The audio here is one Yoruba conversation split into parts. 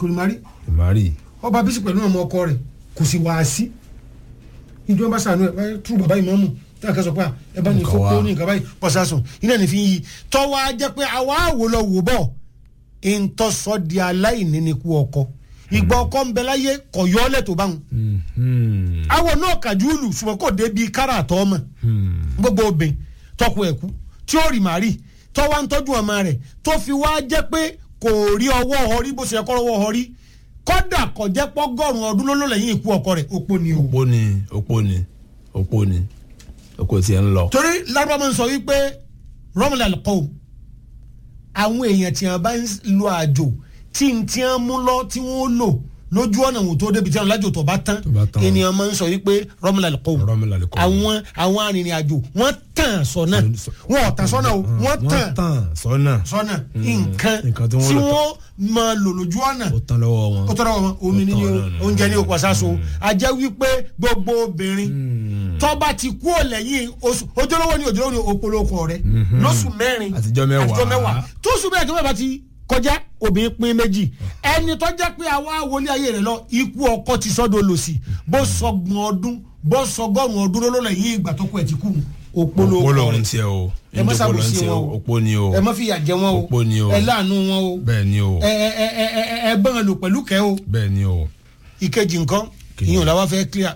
kò ní mari ọba bísí pẹ̀lú ọmọ ọkọ rẹ̀ kò sì wá sí ìjọba bá sànú ẹ̀ tú bàbá ìmáàmù tí a kà sọ pé ẹ bá ní fọ́pọ́ ní nǹkan báyìí pọ̀sásùn iná ní fi ń yí tọ́wọ́ á jẹ́ pé àwa àwò lọ wò bọ̀ ìntọ́sọ di aláìní ní kú ọkọ ìgbà ọkọ ń bẹ láyé kọ̀ yọ́ọ́lẹ̀ tó bá wọn. àwọn náà kàjúùlù ṣùgbọ́n kò débi kára àtọ́ ọmọ gbogbo obìnrin tọkọ ẹ̀kú tí ó rì màrí tọ́wọ́ ń tọ́jú ọmọ rẹ̀ tó fi wá jẹ́ pé kò rí ọwọ́ ọrí bó ṣe kọ́ ọwọ́ ọrí kọ́dà kò jẹ́ pọ́gọ́rùn-ún ọdún ló lẹ́yìn ikú ọkọ rẹ̀ opó ni o. opó ni oko tiẹ̀ ń lọ. torí lárúbá máa ń sọ wípé rọ́mùlà lọ́kọ́ àwọn èèyàn tí wọ́n bá ń lo àjò tí wọ́n mú lọ tí wọ́n lò lójú ọ̀nà wò tó débi tí wọ́n lájò tó bá tán ènìyàn máa ń sọ wípé rọ́mùlà lọ́kọ́ àwọn arìnrìn àjò wọ́n tàn sọ́nà wọ́n ọ̀tàn sọ́nà o wọ́n tàn sọ́nà nǹkan tí wọ́n máa lò lójú ọ̀nà ó tán lọ́wọ́ wọn omi ní oúnjẹ ní òkú àṣàṣo àjẹ́ wípé gbogbo obìnrin tọ́ba ti kú ọ̀lẹ́yìn ojúlówó ní òpolókun rẹ̀ lóṣù mẹ́rin àtijọ́ mẹ́wàá tó sùn bẹ́ẹ̀ tó bẹ́ẹ̀ bá ti kọjá obìnrin pín méjì ẹni tó jẹ́ pé àwa wọlé ayé rẹ̀ lọ ikú ọkọ ti sọ́dọ̀ lòsì bó sọgbọ̀n ọdún bó sọgọ́rùn ọdún lọ́lẹ́yìn ìgbà tó kọ ẹ̀ ti kú òpolókun rẹ̀ ẹ má ṣàbòsí wọn o ẹ má fìyà jẹ wọn o ẹ láàánú wọn o bẹ́ẹ̀ ni o ẹ bọ́n lò pẹ̀lú kẹ́ o bẹ́ẹ̀ ni o ìkejì nǹkan ìyẹn làwọn fẹ́ clear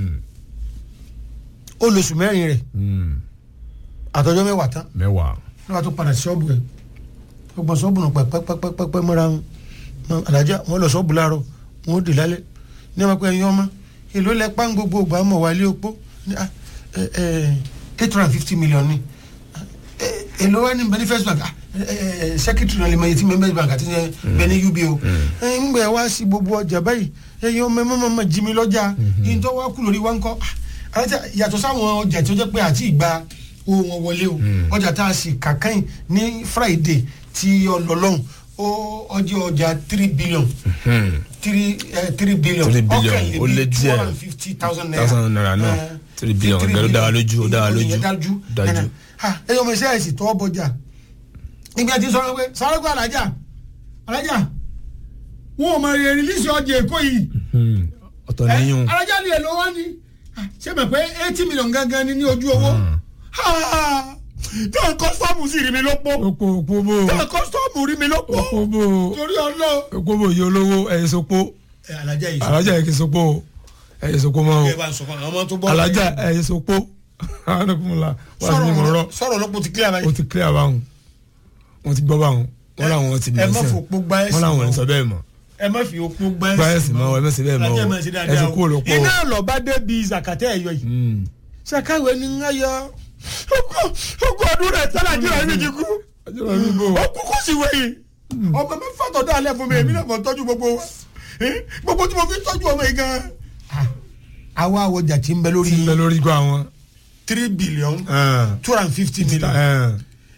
ó lóṣù mẹ́rin rẹ̀ àtọ́jọ́ mẹ́wàá tán lọ́wọ́ tó padà sí ṣọ́ọ̀bù rẹ̀ ọgbọ̀n ṣọ́ọ̀bù náà pẹ́pẹ́pẹ́pẹ́ mọ́ra wọn alájà wọn lọ ṣọ́ọ̀bù láàárọ̀ wọn ó dì lálẹ́ ní ọmọ pé ẹ̀yin ọmọ èló lẹ pa ń gbogbo ògbà mọ̀ wálé opó $850 million ni èló wá ní bẹ́ẹ̀ first bank secretary náà lè mọ iye tí members bank àti bẹ́ẹ̀ ní UBO ń gbẹ̀ wá sí gbogbo ọjà báyìí ẹ̀yin ọmọ ẹ̀mọ́ jí mi lọ́jà yìí tó wá kú lórí wá ń kọ́ yàtọ̀ sáwọn ọjà tó jẹ́ pé àti ìgbà owó wọn wọlé o ọjà tá a sì kàkàìn ní Friday tí ọlọ́lọ́hún ọjọ́ ọjà 3 billion 3 billion ọkàn ó lé díẹ̀ 250,000 naira náà 3 billion ọ̀gá ó dára lójú dájú. ẹyọ ọmọ iṣẹ́ ẹ̀sìn tó bọjà níbi àti sọ̀rọ̀ pé sàrẹ́kọ̀ alájà wọn ò mọ̀ rẹ̀ rìlíìsì ọjà Èkó yìí ọ̀tọ̀ níyùn alájà ni èlò wá ní ṣé mọ̀ pé 80 million gangan ni ní ojú owó tí wọn kọ́sítọ́ọ̀mù sì rí mi lọ́pọ̀ tí wọn kọ́sítọ́ọ̀mù rí mi lọ́pọ̀ torí ọlọ́. òpópó yìí olówó ẹ̀yẹ sopo alájà ẹ̀yẹ sopo ẹ̀yẹ sopo mọ́ o alájà ẹ̀yẹ sopo sọ̀rọ̀ lọ́pọ̀ ti clear báyìí. o ti clear báwọn wọn ti gbọ́ báwọn wọn làwọn ti mẹ́sẹ̀ ẹ má fò pó gbá ẹ̀sìn wọn làwọn ní sọ bẹ́ẹ̀ mọ́ ẹ má fi okun gbá ẹ̀sìn mọ́ ẹ má ṣe bẹ́ẹ̀ mọ́ o ẹ ti kú olóko. iná lọ́ba débi zakatẹ́ ẹ̀yọ yìí sakawe ni ń yọ ogún ọdún rẹ̀ tí Nàìjíríà mi ti kú ó kú kó sì wẹ̀yìn ọmọ mi fàtọ̀ dá alẹ́ fún mi èmi náà kò tọ́jú gbogbo tí mo fi tọ́jú ọmọ yìí gan. àwa àwọjà tí ń bẹ lórí gbọ́ àwọn 3 billion 250 million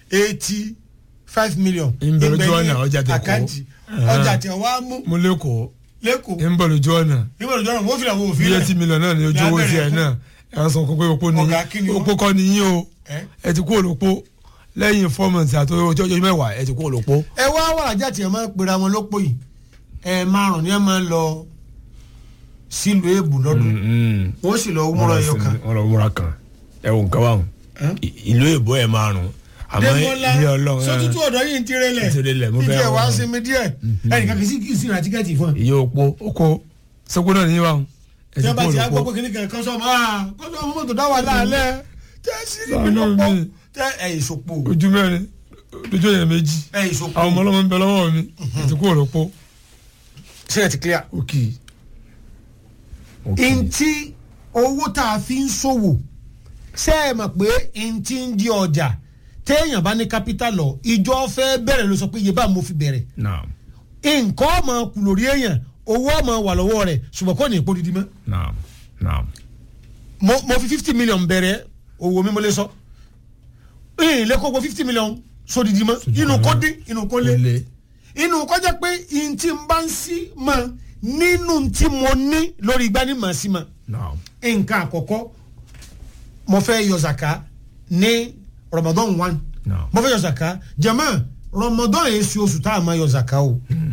85 million ń bẹ lójú ọ̀nà ọjà tẹ kó àkáǹtì ọjà tẹ wá mú lẹ́kọ̀ọ́ ń bẹ lójú ọ̀nà wọ́n fi àwọn òfin rẹ̀ 80 million náà ní ojú owó tiẹ̀ náà ẹ sọ pé opó kọ́ ni yín o ẹ ti kú olópo lẹ́yìn 4 months àti ọjọ́ mẹ́wàá ẹ ti kú olópo. ẹ wá wà ajá tí ẹ máa ń pera wọn lópo yìí ẹ márùn ni ẹ máa ń lọ sílùú èbù lọ́dún wọ́n sì lọ múra ẹyọ kan. wọ́n lọ múra kan ẹ wò nǹkan báwọn ìlú èbó ẹ márùn àmọ́ ilé Ọlọ́run sọtútù ọ̀dọ́ yìí ń tirẹ̀lẹ̀ níjẹ́ wàá sinmi díẹ̀ ẹnìkan kì í sí ìrìn àtíkẹ́ẹ̀tì fún ẹ. ìyá oko sọgbó náà níyàwó tí a bá ti agbọ́ pé kìnnìkan kan sọ́mọ́ kọ́sọ́ mọ́tò dá wà láàlẹ́ tẹ́ sí ibi lọ́pọ̀ tẹ́ ẹ̀yìn sopó. ojú mẹ́rin ojú èèyàn méjì ẹ̀yìn sopó àwọn ọmọ ọlọ́mọ ń bẹ lọ́wọ́ mi ètò kú òròpó. ṣé ẹ ti clear. ok. ntí owó tá a fi ń ṣòwò ṣé ẹ mọ̀ pé ntí ń di ọjà téèyàn bá ní capital lọ ìjọ fẹ́ bẹ̀rẹ̀ ló sọ pé iye bá mo fi bẹ̀rẹ̀. nǹkan ọmọ kù lórí èèyàn owó ọmọ wà lọ́wọ́ rẹ̀ ṣùgbọ́n kò ní ipò dídí mọ́. mo fi 50 million bẹ̀rẹ̀ owó mi mo lè sọ ilé kó gbọ́ 50 million sódìdí mọ́ inú kó dín inú kó lé inú kó jẹ́ pé ntí n bá ń sí mọ́ nínú ntí mo ní lórí igbá ní màá sí mọ́. nǹkan àkọ́kọ́ mo fẹ́ yọ zaka ní Ramadan 1 mo fẹ́ yọ zaka jama Ramadan èsì oṣù tá a máa yọ zaka o.